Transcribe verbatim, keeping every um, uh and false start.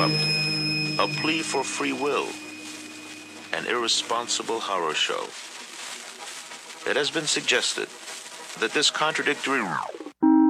dubbed A Plea for Free Will, an irresponsible horror show. It has been suggested that this contradictory